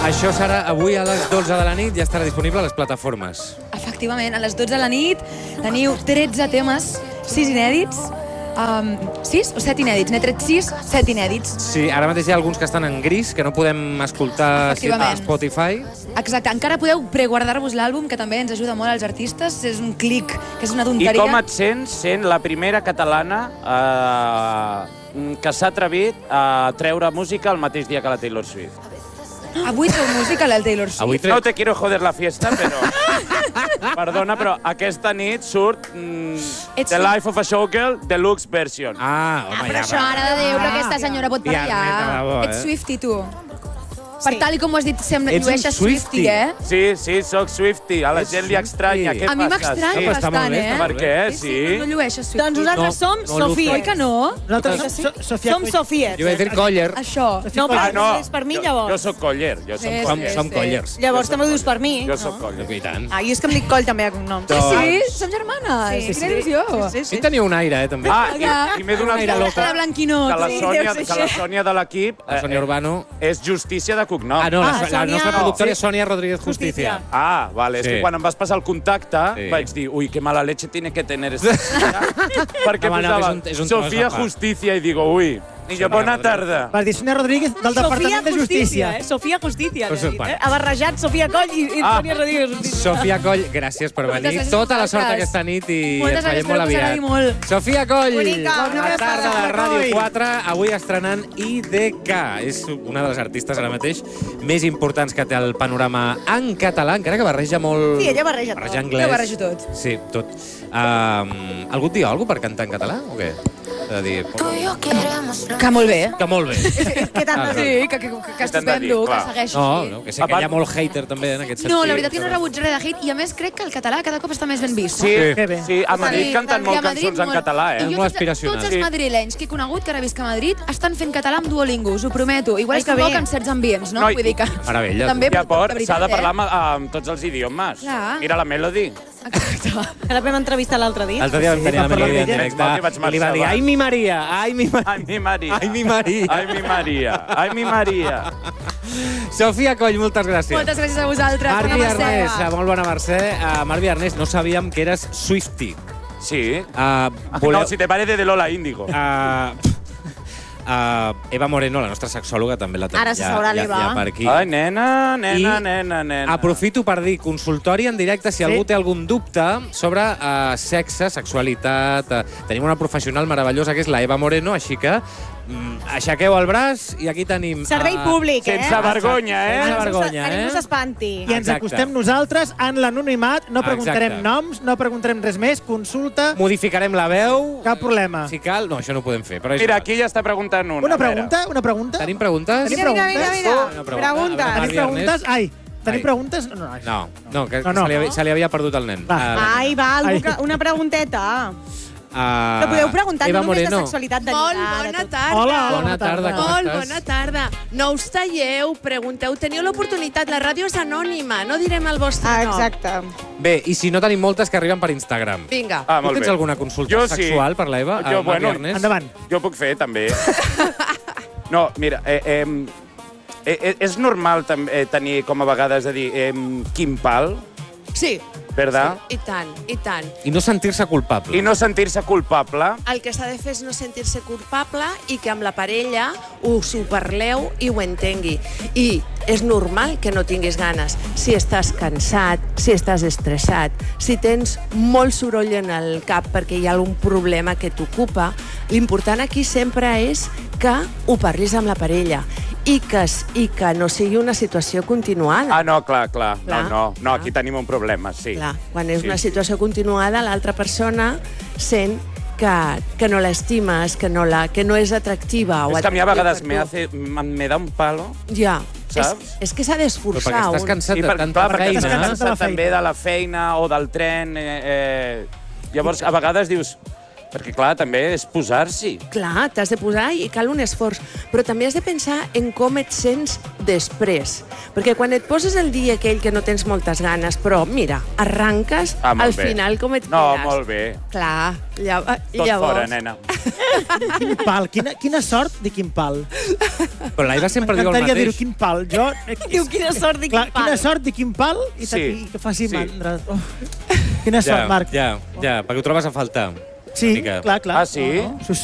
Això serà avui a les 12 de la nit, ja estarà disponible a les plataformes. Efectivament, a les 12 de la nit teniu 13 temes, 6 inèdits, 6 o 7 inèdits? N'he tret 6, 7 inèdits. Sí, ara mateix hi ha alguns que estan en gris, que no podem escoltar a Spotify. Exacte, encara podeu preguardar-vos l'àlbum, que també ens ajuda molt als artistes. És un clic, que és una tonteria. I com et sents sent la primera catalana que s'ha atrevit a treure música el mateix dia que la Taylor Swift? Avui treu música la Taylor Swift. No te quiero joder la fiesta, però... Perdona, però aquesta nit surt The Life of a Showgirl Deluxe Version. Però això, ara de Déu, però aquesta senyora pot parlar. Ets Swiftie, tu. Per tal com ho has dit, llueixes Swiftie, eh? Sí, soc Swiftie. A la gent li estranya. Què passa? A mi m'estranya bastant, eh? Per què? Sí. No llueixes Swiftie. Doncs nosaltres som Sofia. Oi que no? Nosaltres som Sofia. Jo vaig dir Coller. Això. No, però no és per mi, llavors. Jo soc Coller. Som Collers. Llavors també ho dius per mi. Jo soc Coller. I tant. I és que em dic Coll també a cognom. Sí? Som germanes. Quina il·lusió. I teniu un aire, també. I m'he donat compte de Blanquinot. que la Sònia de l'equip La Sònia Urbano és Justícia de cognom. La nostra productora és Sònia Rodríguez Justicia. Vale. És que quan em vas passar el contacte vaig dir, ui, que mala leche tiene que tener esta perquè posava Sofia Justicia i digo, ui, i jo, bona tarda. Per dir Sònia Rodríguez del Departament de Justícia. Sofia Justicia. Ha barrejat Sofia Coll i Sònia Rodríguez Justicia. Sofia Coll, gràcies per venir. Tota la sort aquesta nit i ens veiem molt aviat. Sofia Coll, bona tarda de Ràdio 4, avui estrenant IDK. És una de les artistes ara mateix més importants que té el panorama en català, encara que barreja molt... Sí, ella barreja tot. Barreja anglès. Jo barrejo tot. Sí, tot. Algú et diu alguna cosa per cantar en català o què? De dir... Que molt bé. Que molt bé. Que tant de Sí, que estupendo, que segueixi. No, que sé que hi ha molt hater també en aquest sentit. No, la veritat que no he rebut res de hate i a més crec que el català cada cop està més ben vist. Sí, a Madrid canten molt cançons en català, I jo, tots els madrilenys que he conegut que ara visc a Madrid estan fent català amb Duolingo, us ho prometo. Igual es convoca en certs ambients, no? Vull dir que... Meravella. Llavors, s'ha de parlar amb tots els idiomes. Mira la Melody. Exacte. La vam entrevistar l'altre dia. L'altre dia vam tenir la Melody en directe i li va dir, ai, mi Maria, ai, mi Maria. Ai, mi Maria. Ai, mi Maria. Ai, mi Maria. Ai, mi Maria. Sofia Coll, moltes gràcies. Moltes gràcies a vosaltres. Marc Viarnés, molt bona Mercè. Marc Viarnés, no sabíem que eres Swiftie. Sí. No, si te parece de Lola Índigo. Eva Moreno, la nostra sexòloga, també la tenim Ara se sabrà l'Eva. ja per aquí. Ai, nena. Aprofito per dir, consultori en directe si algú té algun dubte sobre sexe, sexualitat. Tenim una professional meravellosa que és la Eva Moreno, així que aixequeu el braç i aquí tenim... Servei públic, Sense vergonya, Sense vergonya, Que ningú s'espanti. I ens acostem nosaltres en l'anonimat, no preguntarem Exacte. noms, no preguntarem res més, consulta, Modificarem la veu. cap problema. Si cal, no, això no ho podem fer. Però és Mira, igual. aquí ja està preguntant una. Una pregunta? Tenim preguntes? Tenim preguntes? Pregunta. Tenim preguntes? Ai, tenim preguntes? No, que se li havia perdut el nen. Ai, va, una pregunteta. Però podeu preguntar Eva només de Moreno. sexualitat de Molt lligar, bona de tot. tarda. Hola, Bona tarda, com Molt estàs? bona tarda. No us talleu, pregunteu. Teniu l'oportunitat, la ràdio és anònima, no direm el vostre nom. Exacte. Bé, i si no tenim moltes que arriben per Instagram. Vinga. Tu Molt tens bé. alguna consulta Jo sí. sexual per l'Eva? Jo, bueno, Endavant. Jo puc fer, també. No, mira, és normal tenir, com a vegades, de dir, quin pal, Sí. verdad? I tant, i tant. I no sentir-se culpable. I no sentir-se culpable. El que s'ha de fer és no sentir-se culpable i que amb la parella ho parleu i ho entengui. I és normal que no tinguis ganes. Si estàs cansat, si estàs estressat, si tens molt soroll en el cap perquè hi ha algun problema que t'ocupa, l'important aquí sempre és que ho parlis amb la parella i que no sigui una situació continuada. No, clar. Clar. No, aquí tenim un problema, sí. Clar, quan és una situació continuada, l'altra persona sent que no l'estimes, que no és atractiva. És que a mi a vegades me da un palo. Ja, saps? és que s'ha Però d'esforçar. perquè estàs cansat de tanta perquè feina. estàs cansat també de la feina o del tren. Llavors, a vegades dius... Perquè, clar, també és posar-s'hi. Clar, t'has de posar i cal un esforç. Però també has de pensar en com et sents després. Perquè quan et poses el dia aquell que no tens moltes ganes, però, mira, arranques, al final com et quedes. No, molt bé. Clar, Tot llavors... fora, nena. Quin pal, quina sort de quin pal. Però l'Aiva sempre diu el mateix. M'encantaria dir-ho, quin pal. Jo... Diu quina sort de quin pal. Quina sort de quin pal i que faci mandra. Quina sort, Marc. Ja, perquè ho trobes a faltar. Sí, clar. Ah, sí? Sí.